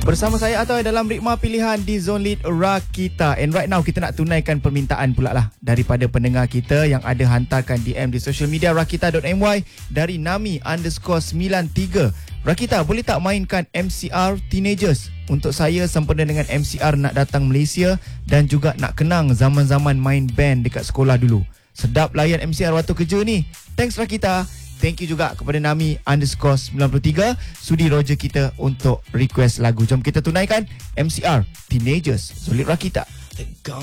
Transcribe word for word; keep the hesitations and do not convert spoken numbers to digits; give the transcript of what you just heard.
Bersama saya Atoy dalam Ritma Pilihan di Zone Lead Rakita. And right now kita nak tunaikan permintaan pula lah daripada pendengar kita yang ada hantarkan D M di social media rakita dot m y dari Nami underscore sembilan tiga. Rakita, boleh tak mainkan M C R Teenagers? Untuk saya sempena dengan M C R nak datang Malaysia dan juga nak kenang zaman-zaman main band dekat sekolah dulu. Sedap layan M C R waktu kerja ni. Thanks Rakita. Thank you juga kepada Nami underscore sembilan tiga sudi Roger kita untuk request lagu. Jom kita tunaikan M C R Teenagers, Zone Lead Rakita.